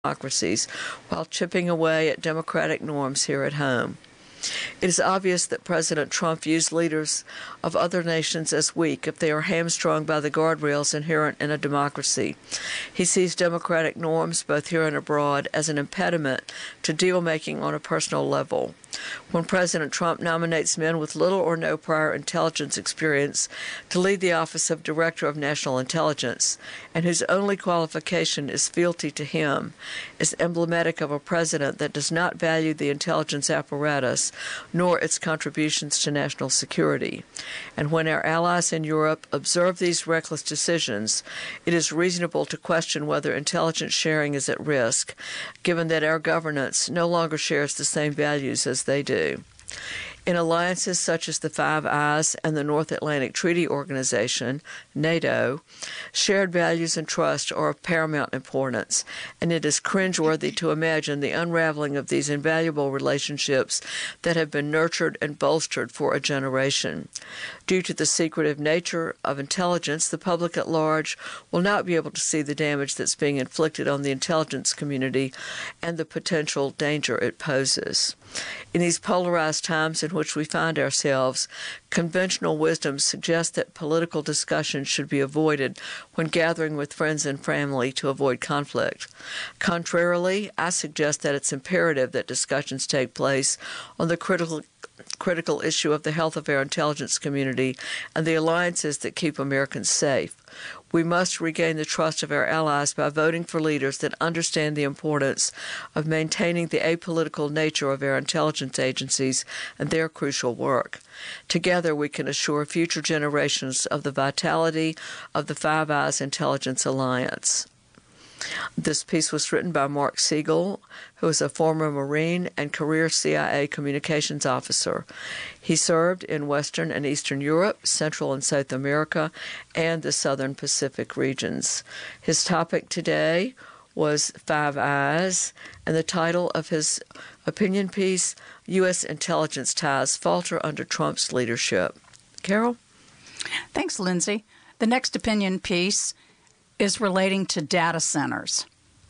democracies while chipping away at democratic norms here at home. It is obvious that President Trump views leaders of other nations as weak if they are hamstrung by the guardrails inherent in a democracy. He sees democratic norms, both here and abroad, as an impediment to deal-making on a personal level. When President Trump nominates men with little or no prior intelligence experience to lead the office of Director of National Intelligence, and whose only qualification is fealty to him, is emblematic of a president that does not value the intelligence apparatus nor its contributions to national security. And when our allies in Europe observe these reckless decisions, it is reasonable to question whether intelligence sharing is at risk, given that our governance no longer shares the same values as they do. In alliances such as the Five Eyes and the North Atlantic Treaty Organization, NATO, shared values and trust are of paramount importance, and it is cringeworthy to imagine the unraveling of these invaluable relationships that have been nurtured and bolstered for a generation. Due to the secretive nature of intelligence, the public at large will not be able to see the damage that's being inflicted on the intelligence community and the potential danger it poses. In these polarized times in which we find ourselves, conventional wisdom suggests that political discussion should be avoided when gathering with friends and family to avoid conflict. Contrarily, I suggest that it's imperative that discussions take place on the critical issue of the health of our intelligence community and the alliances that keep Americans safe. We must regain the trust of our allies by voting for leaders that understand the importance of maintaining the apolitical nature of our intelligence agencies and their crucial work. Together, we can assure future generations of the vitality of the Five Eyes Intelligence Alliance. This piece was written by Mark Siegel, who is a former Marine and career CIA communications officer. He served in Western and Eastern Europe, Central and South America, and the Southern Pacific regions. His topic today was Five Eyes, and the title of his opinion piece, U.S. Intelligence Ties Falter Under Trump's Leadership. Carol? Thanks, Lindsay. The next opinion piece is relating to data centers.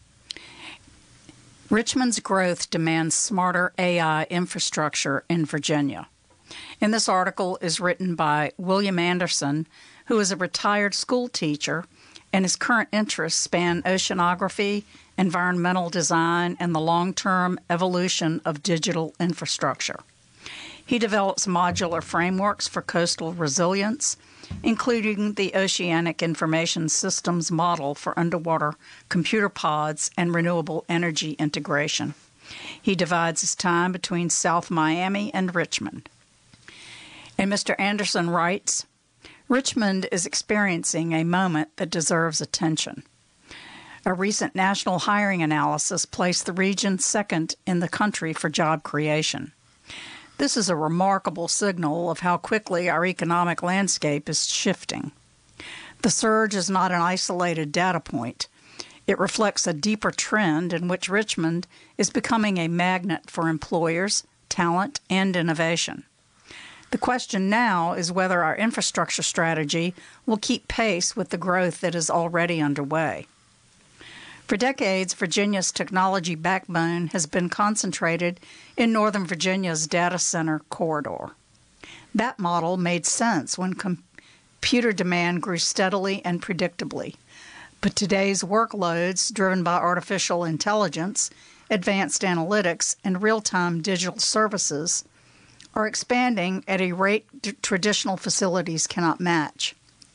Richmond's growth demands smarter AI infrastructure in Virginia. And this article is written by William Anderson, who is a retired school teacher, and his current interests span oceanography, environmental design, and the long-term evolution of digital infrastructure. He develops modular frameworks for coastal resilience, including the Oceanic Information Systems model for underwater computer pods and renewable energy integration. He divides his time between South Miami and Richmond. And Mr. Anderson writes, Richmond is experiencing a moment that deserves attention. A recent national hiring analysis placed the region second in the country for job creation. This is a remarkable signal of how quickly our economic landscape is shifting. The surge is not an isolated data point. It reflects a deeper trend in which Richmond is becoming a magnet for employers, talent, and innovation. The question now is whether our infrastructure strategy will keep pace with the growth that is already underway. For decades, Virginia's technology backbone has been concentrated in Northern Virginia's data center corridor. That model made sense when computer demand grew steadily and predictably. But today's workloads, driven by artificial intelligence, advanced analytics, and real-time digital services, are expanding at a rate traditional facilities cannot match.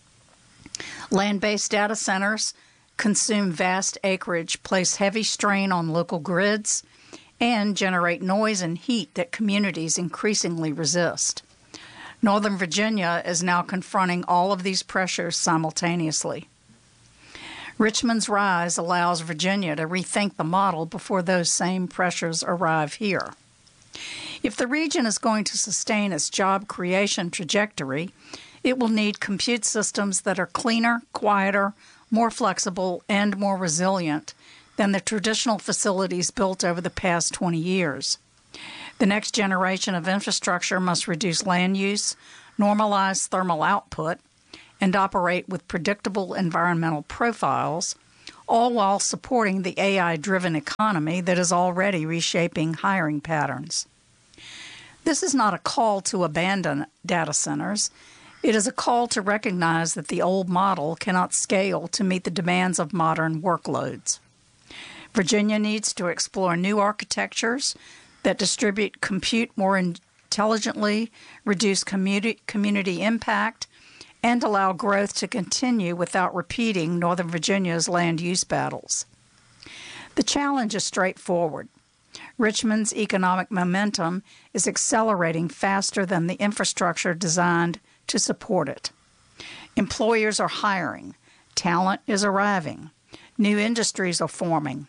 Land-based data centers consume vast acreage, place heavy strain on local grids, and generate noise and heat that communities increasingly resist. Northern Virginia is now confronting all of these pressures simultaneously. Richmond's rise allows Virginia to rethink the model before those same pressures arrive here. If the region is going to sustain its job creation trajectory, it will need compute systems that are cleaner, quieter, more flexible, and more resilient than the traditional facilities built over the past 20 years. The next generation of infrastructure must reduce land use, normalize thermal output, and operate with predictable environmental profiles, all while supporting the AI-driven economy that is already reshaping hiring patterns. This is not a call to abandon data centers. It is a call to recognize that the old model cannot scale to meet the demands of modern workloads. Virginia needs to explore new architectures that distribute compute more intelligently, reduce community impact, and allow growth to continue without repeating Northern Virginia's land use battles. The challenge is straightforward. Richmond's economic momentum is accelerating faster than the infrastructure designed to support it. Employers are hiring, talent is arriving, new industries are forming.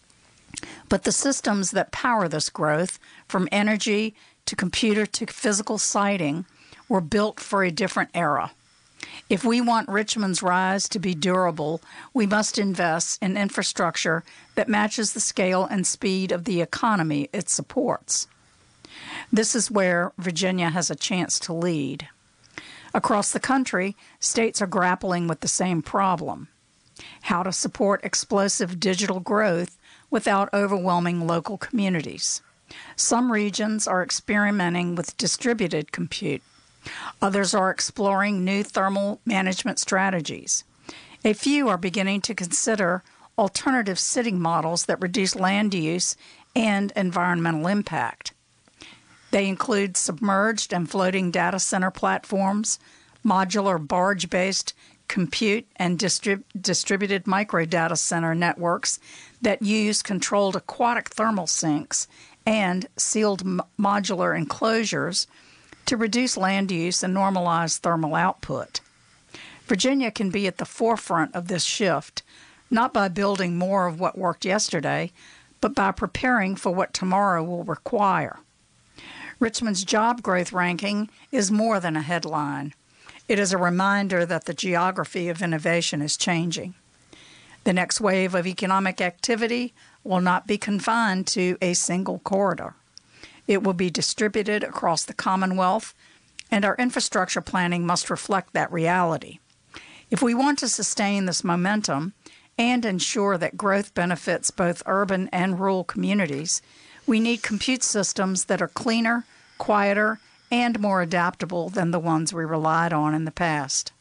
But the systems that power this growth, from energy to computer to physical siting, were built for a different era. If we want Richmond's rise to be durable, we must invest in infrastructure that matches the scale and speed of the economy it supports. This is where Virginia has a chance to lead. Across the country, states are grappling with the same problem: how to support explosive digital growth without overwhelming local communities. Some regions are experimenting with distributed compute. Others are exploring new thermal management strategies. A few are beginning to consider alternative sitting models that reduce land use and environmental impact. They include submerged and floating data center platforms, modular barge-based compute and distributed microdata center networks that use controlled aquatic thermal sinks and sealed modular enclosures to reduce land use and normalize thermal output. Virginia can be at the forefront of this shift, not by building more of what worked yesterday, but by preparing for what tomorrow will require. Richmond's job growth ranking is more than a headline. It is a reminder that the geography of innovation is changing. The next wave of economic activity will not be confined to a single corridor. It will be distributed across the Commonwealth, and our infrastructure planning must reflect that reality. If we want to sustain this momentum and ensure that growth benefits both urban and rural communities, we need compute systems that are cleaner, quieter, and more adaptable than the ones we relied on in the past.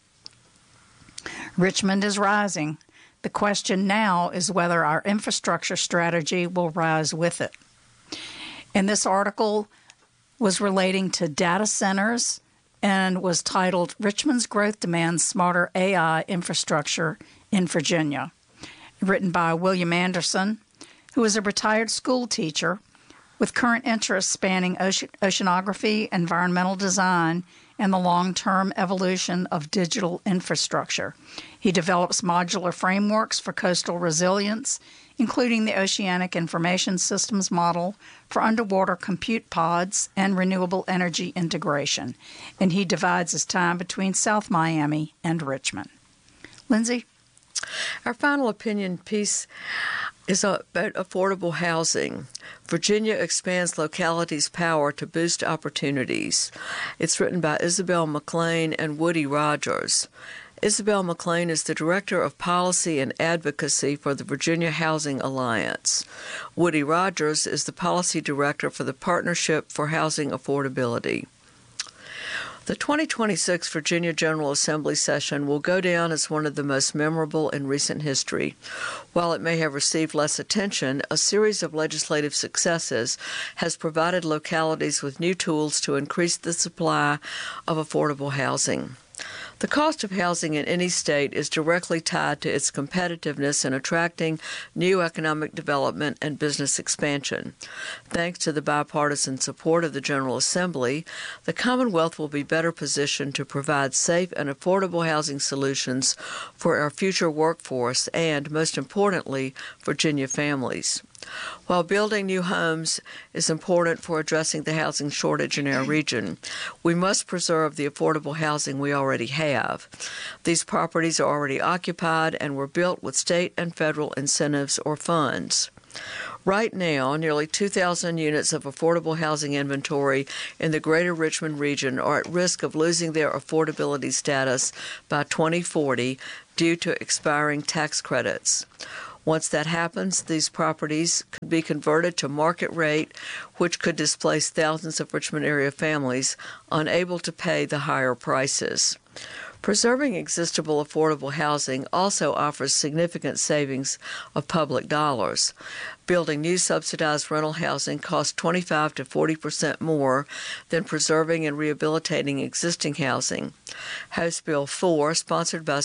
Richmond is rising. The question now is whether our infrastructure strategy will rise with it. And this article was relating to data centers and was titled "Richmond's Growth Demands Smarter AI Infrastructure in Virginia," written by William Anderson, who is a retired school teacher with current interests spanning oceanography, environmental design, and the long-term evolution of digital infrastructure. He develops modular frameworks for coastal resilience, including the Oceanic Information Systems Model for underwater compute pods and renewable energy integration. And he divides his time between South Miami and Richmond. Lindsay? Our final opinion piece is about affordable housing. Virginia expands localities' power to boost opportunities. It's written by Isabel McLean and Woody Rogers. Isabel McLean is the Director of Policy and Advocacy for the Virginia Housing Alliance. Woody Rogers is the Policy Director for the Partnership for Housing Affordability. The 2026 Virginia General Assembly session will go down as one of the most memorable in recent history. While it may have received less attention, a series of legislative successes has provided localities with new tools to increase the supply of affordable housing. The cost of housing in any state is directly tied to its competitiveness in attracting new economic development and business expansion. Thanks to the bipartisan support of the General Assembly, the Commonwealth will be better positioned to provide safe and affordable housing solutions for our future workforce and, most importantly, Virginia families. While building new homes is important for addressing the housing shortage in our region, we must preserve the affordable housing we already have. These properties are already occupied and were built with state and federal incentives or funds. Right now, nearly 2,000 units of affordable housing inventory in the greater Richmond region are at risk of losing their affordability status by 2040 due to expiring tax credits. Once that happens, these properties could be converted to market rate, which could displace thousands of Richmond area families unable to pay the higher prices. Preserving existable affordable housing also offers significant savings of public dollars. Building new subsidized rental housing costs 25 to 40% more than preserving and rehabilitating existing housing. House Bill 4, sponsored by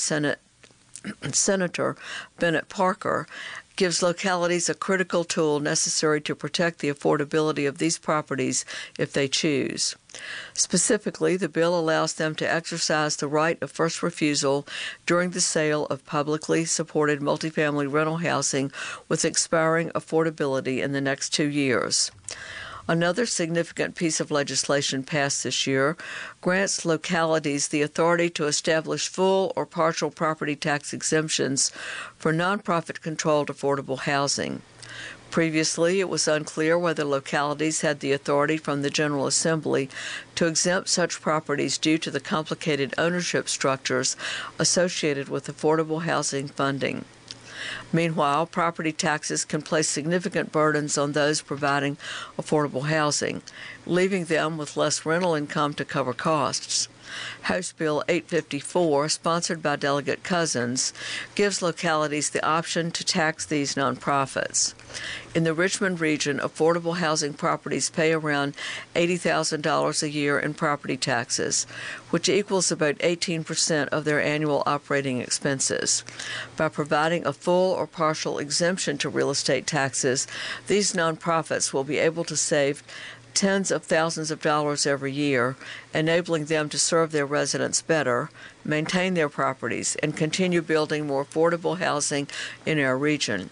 Senator Bennett Parker, gives localities a critical tool necessary to protect the affordability of these properties if they choose. Specifically, the bill allows them to exercise the right of first refusal during the sale of publicly supported multifamily rental housing with expiring affordability in the next 2 years. Another significant piece of legislation passed this year grants localities the authority to establish full or partial property tax exemptions for nonprofit-controlled affordable housing. Previously, it was unclear whether localities had the authority from the General Assembly to exempt such properties due to the complicated ownership structures associated with affordable housing funding. Meanwhile, property taxes can place significant burdens on those providing affordable housing, leaving them with less rental income to cover costs. House Bill 854, sponsored by Delegate Cousins, gives localities the option to tax these nonprofits. In the Richmond region, affordable housing properties pay around $80,000 a year in property taxes, which equals about 18% of their annual operating expenses. By providing a full or partial exemption to real estate taxes, these nonprofits will be able to save tens of thousands of dollars every year, enabling them to serve their residents better, maintain their properties, and continue building more affordable housing in our region.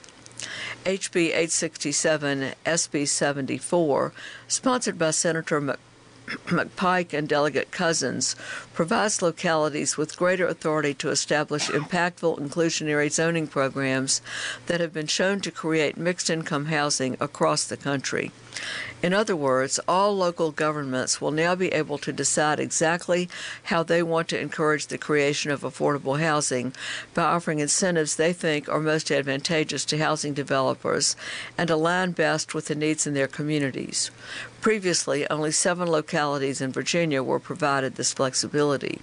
HB 867, SB 74, sponsored by Senator McPike and Delegate Cousins, provides localities with greater authority to establish impactful inclusionary zoning programs that have been shown to create mixed-income housing across the country. In other words, all local governments will now be able to decide exactly how they want to encourage the creation of affordable housing by offering incentives they think are most advantageous to housing developers and align best with the needs in their communities. Previously, only 7 localities in Virginia were provided this flexibility.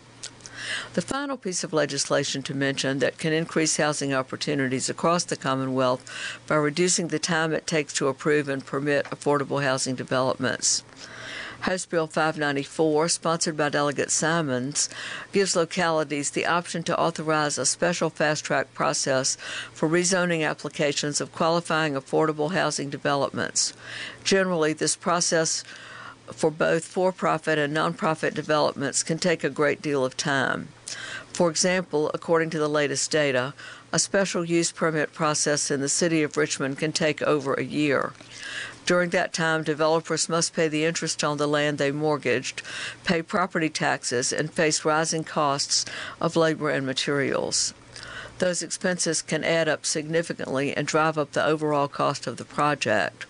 The final piece of legislation to mention that can increase housing opportunities across the Commonwealth by reducing the time it takes to approve and permit affordable housing developments. House Bill 594, sponsored by Delegate Simons, gives localities the option to authorize a special fast-track process for rezoning applications of qualifying affordable housing developments. Generally, this process for both for-profit and nonprofit developments can take a great deal of time. For example, according to the latest data, a special use permit process in the city of Richmond can take over a year. During that time, developers must pay the interest on the land they mortgaged, pay property taxes, and face rising costs of labor and materials. Those expenses can add up significantly and drive up the overall cost of the project.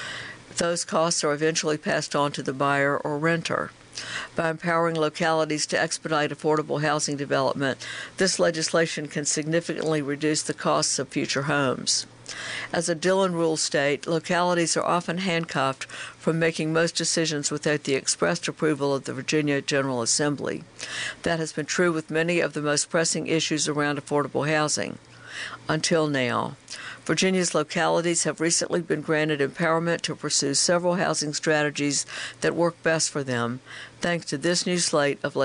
Those costs are eventually passed on to the buyer or renter. By empowering localities to expedite affordable housing development, this legislation can significantly reduce the costs of future homes. As a Dillon Rule state, localities are often handcuffed from making most decisions without the expressed approval of the Virginia General Assembly. That has been true with many of the most pressing issues around affordable housing. Until now, Virginia's localities have recently been granted empowerment to pursue several housing strategies that work best for them, thanks to this new slate of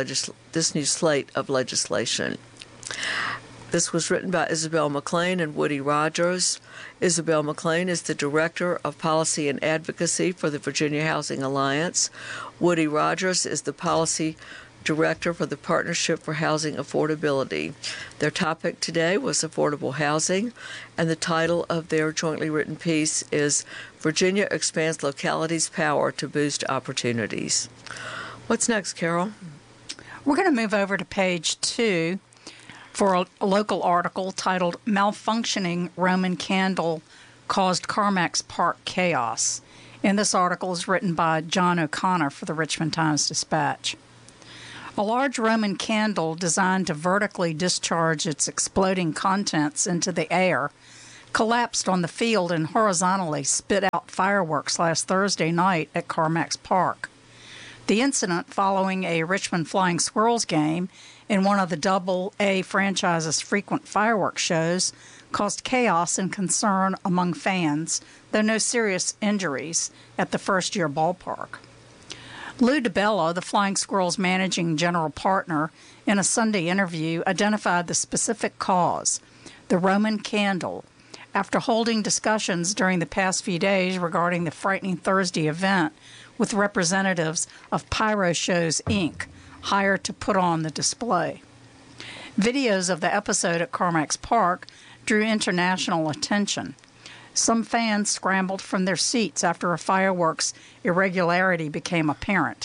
legislation. This was written by Isabel McLean and Woody Rogers. Isabel McLean is the Director of Policy and Advocacy for the Virginia Housing Alliance. Woody Rogers is the Policy Director for the Partnership for Housing Affordability. Their topic today was affordable housing, and the title of their jointly written piece is Virginia Expands Localities' Power to Boost Opportunities. What's next, Carol? We're going to move over to page 2 for a local article titled Malfunctioning Roman Candle Caused Carmack's Park Chaos. And this article is written by John O'Connor for the Richmond Times-Dispatch. A large Roman candle designed to vertically discharge its exploding contents into the air collapsed on the field and horizontally spit out fireworks last Thursday night at Carmax Park. The incident, following a Richmond Flying Squirrels game in one of the Double-A franchise's frequent fireworks shows, caused chaos and concern among fans, though no serious injuries at the first-year ballpark. Lou DiBella, the Flying Squirrels' managing general partner, in a Sunday interview identified the specific cause, the Roman candle, after holding discussions during the past few days regarding the Frightening Thursday event with representatives of Pyro Shows, Inc., hired to put on the display. Videos of the episode at Carmax Park drew international attention. Some fans scrambled from their seats after a fireworks irregularity became apparent.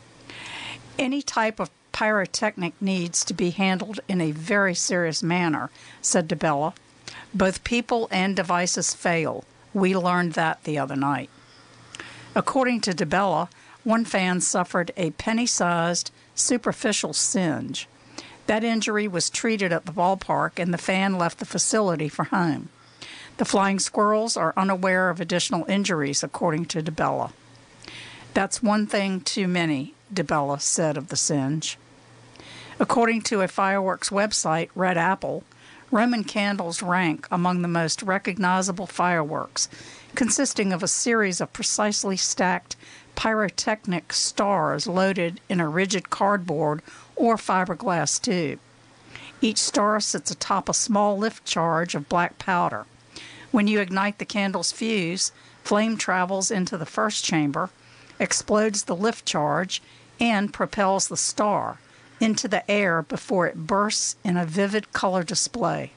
Any type of pyrotechnic needs to be handled in a very serious manner, said DiBella. Both people and devices fail. We learned that the other night. According to DiBella, one fan suffered a penny-sized superficial singe. That injury was treated at the ballpark, and the fan left the facility for home. The Flying Squirrels are unaware of additional injuries, according to DiBella. That's one thing too many, DiBella said of the singe. According to a fireworks website, Red Apple, Roman candles rank among the most recognizable fireworks, consisting of a series of precisely stacked pyrotechnic stars loaded in a rigid cardboard or fiberglass tube. Each star sits atop a small lift charge of black powder. When you ignite the candle's fuse, flame travels into the first chamber, explodes the lift charge, and propels the star into the air before it bursts in a vivid color display.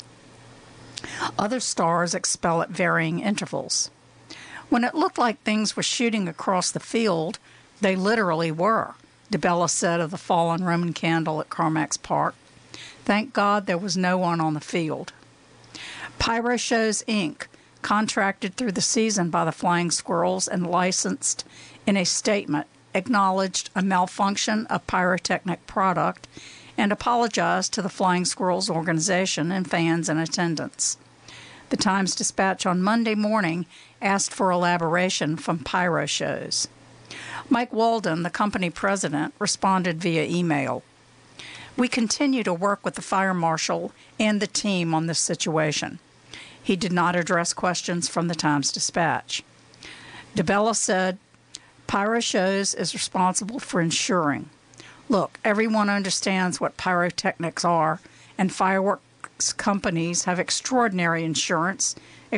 Other stars expel at varying intervals. When it looked like things were shooting across the field, they literally were, DiBella said of the fallen Roman candle at Carmax Park. Thank God there was no one on the field. Pyro Shows, Inc., contracted through the season by the Flying Squirrels and licensed in a statement, acknowledged a malfunction of pyrotechnic product and apologized to the Flying Squirrels organization and fans in attendance. The Times-Dispatch on Monday morning asked for elaboration from Pyro Shows. Mike Walden, the company president, responded via email. We continue to work with the fire marshal and the team on this situation. He did not address questions from the Times-Dispatch. DiBella said, Pyro Shows is responsible for ensuring. Look, everyone understands what pyrotechnics are, and fireworks companies have extraordinary insurance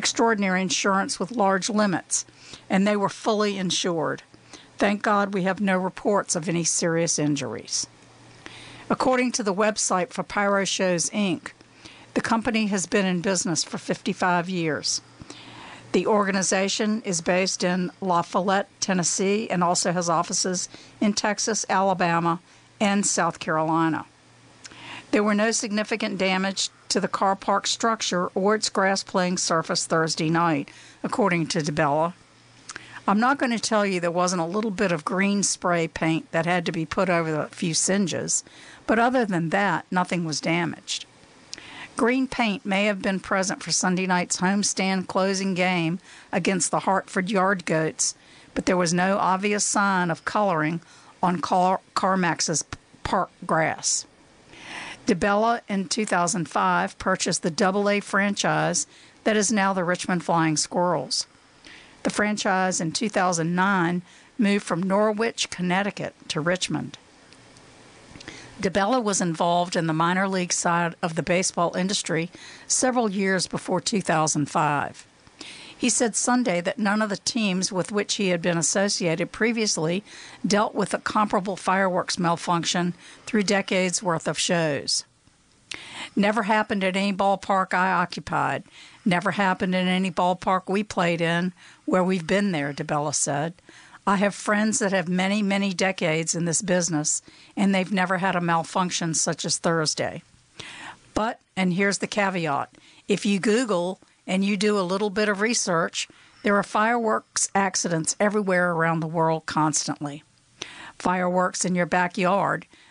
with large limits, and they were fully insured. Thank God we have no reports of any serious injuries. According to the website for Pyro Shows, Inc., the company has been in business for 55 years. The organization is based in La Follette, Tennessee, and also has offices in Texas, Alabama, and South Carolina. There were no significant damage to the car park structure or its grass-playing surface Thursday night, according to DiBella. I'm not going to tell you there wasn't a little bit of green spray paint that had to be put over the few singes, but other than that, nothing was damaged. Green paint may have been present for Sunday night's homestand closing game against the Hartford Yard Goats, but there was no obvious sign of coloring on Carmax's park grass. DiBella in 2005 purchased the Double-A franchise that is now the Richmond Flying Squirrels. The franchise in 2009 moved from Norwich, Connecticut to Richmond. DiBella was involved in the minor league side of the baseball industry several years before 2005. He said Sunday that none of the teams with which he had been associated previously dealt with a comparable fireworks malfunction through decades' worth of shows. Never happened at any ballpark I occupied. Never happened in any ballpark we played in where we've been there, DiBella said. I have friends that have many, many decades in this business, and they've never had a malfunction such as Thursday. But, and here's the caveat, if you Google and you do a little bit of research, there are fireworks accidents everywhere around the world constantly. Fireworks in your backyard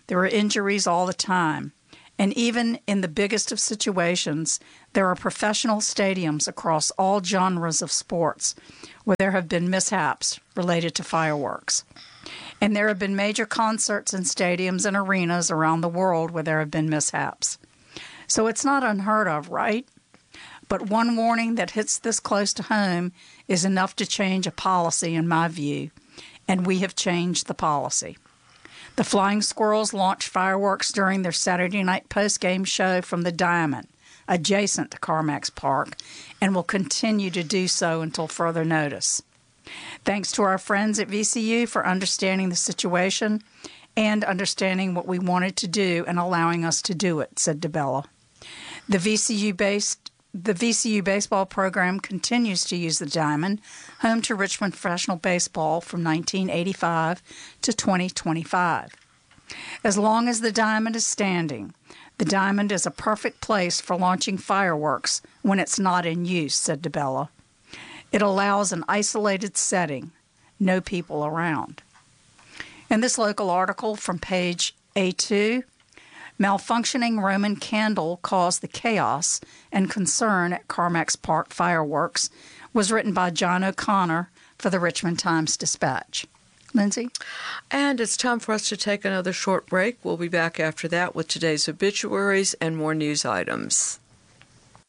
There are injuries all the time. And even in the biggest of situations, there are professional stadiums across all genres of sports where there have been mishaps related to fireworks. And there have been major concerts in stadiums and arenas around the world where there have been mishaps. So it's not unheard of, right? But one warning that hits this close to home is enough to change a policy, in my view, and we have changed the policy. The Flying Squirrels launched fireworks during their Saturday night post-game show from the Diamond, adjacent to Carmax Park, and will continue to do so until further notice. Thanks to our friends at VCU for understanding the situation and understanding what we wanted to do and allowing us to do it, said DeBella. The VCU baseball program continues to use the Diamond, home to Richmond professional baseball from 1985 to 2025. As long as the Diamond is standing, the Diamond is a perfect place for launching fireworks when it's not in use, said DeBella. It allows an isolated setting, no people around. In this local article from page A2, malfunctioning Roman candle caused the chaos and concern at Carmax Park fireworks was written by John O'Connor for the Richmond Times-Dispatch. Lindsay? And it's time for us to take another short break. We'll be back after that with today's obituaries and more news items.